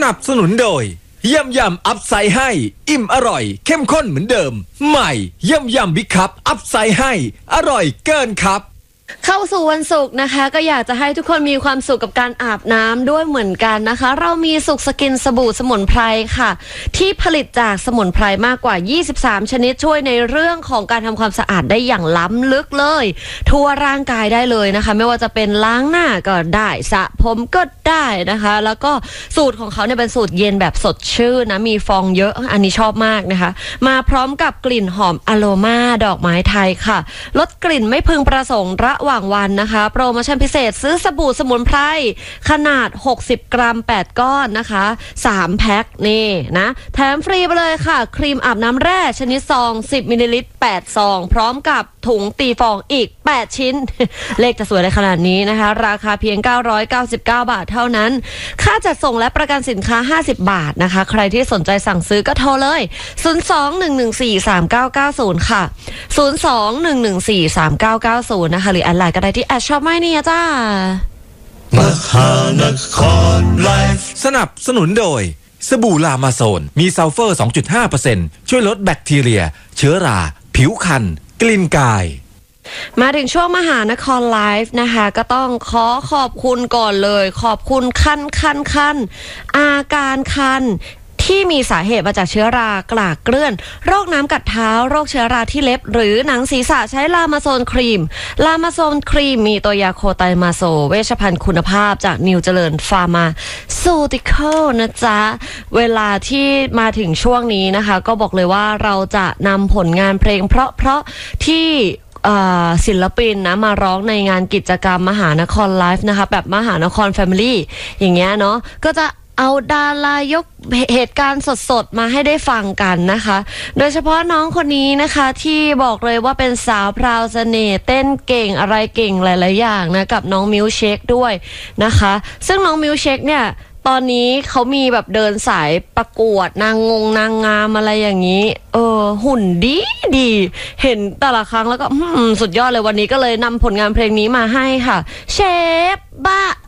นับสนุนโดยยำอัพไซด์ให้อิ่มอร่อยเข้มข้นเหมือนเดิมใหม่ยำบิ๊กคัพอัพไซด์ให้อร่อยเกินครับเข้าสู่วันศุกร์นะคะก็อยากจะให้ทุกคนมีความสุขกับการอาบน้ำด้วยเหมือนกันนะคะเรามีสุขสกินสบู่สมุนไพรค่ะที่ผลิตจากสมุนไพรมากกว่า23ชนิดช่วยในเรื่องของการทำความสะอาดได้อย่างล้ำลึกเลยทั่วร่างกายได้เลยนะคะไม่ว่าจะเป็นล้างหน้าก็ได้สระผมก็ได้นะคะแล้วก็สูตรของเขาเนี่ยเป็นสูตรเย็นแบบสดชื่นนะมีฟองเยอะอันนี้ชอบมากนะคะมาพร้อมกับกลิ่นหอมอะโลมาดอกไม้ไทยค่ะลดกลิ่นไม่พึงประสงค์ระหว่างวันนะคะโปรโมชั่นพิเศษซื้อสบู่สมุนไพรขนาด60กรัม8ก้อนนะคะ3แพ็คนี่นะแถมฟรีไปเลยค่ะครีมอาบน้ำแร่ชนิดซอง10มิลลิลิตร8ซองพร้อมกับถุงตีฟองอีก8ชิ้นเลขจะสวยเลยขนาดนี้นะคะราคาเพียง999 บาทเท่านั้นค่าจัดส่งและประกันสินค้า50บาทนะคะใครที่สนใจสั่งซื้อก็โทรเลย02-114-3990ค่ะ02-114-3990นะคะหรือแอดไลน์ก็ได้ที่@shopmyniaจ้ามหานครไลฟ์สนับสนุนโดยสบู่ลามาโซนมีซัลเฟอร์ 2.5% ช่วยลดแบคทีเรียเชื้อราผิวคันกลิ่นกายมาถึงช่วงมหานครไลฟ์นะคะก็ต้องขอบคุณก่อนเลยขอบคุณคันอาการคันที่มีสาเหตุมาจากเชื้อรากลากเกลื่อนโรคน้ำกัดเท้าโรคเชื้อราที่เล็บหรือหนังศีรษะใช้ลามาโซนครีมมีตัวยาโคไตมาโซเวชภัณฑ์คุณภาพจากนิวเจริญฟาร์มาซูติคอลนะจ๊ะเวลาที่มาถึงช่วงนี้นะคะก็บอกเลยว่าเราจะนำผลงานเพลงเพราะที่ศิลปินนะมาร้องในงานกิจกรรมมหานครไลฟ์นะคะแบบมหานครแฟมิลี่อย่างเงี้ยเนาะก็จะเอาดารายกเหตุการณ์สดๆมาให้ได้ฟังกันนะคะโดยเฉพาะน้องคนนี้นะคะที่บอกเลยว่าเป็นสาวพราวเสน่ห์เต้นเก่งอะไรเก่งหลายๆอย่างนะกับน้องมิวเชคด้วยนะคะซึ่งน้องมิวเชคเนี่ยตอนนี้เขามีแบบเดินสายประกวดนางงามอะไรอย่างนี้หุ่นดีเห็นแต่ละครั้งแล้วก็สุดยอดเลยวันนี้ก็เลยนำผลงานเพลงนี้มาให้ค่ะเชฟบ้า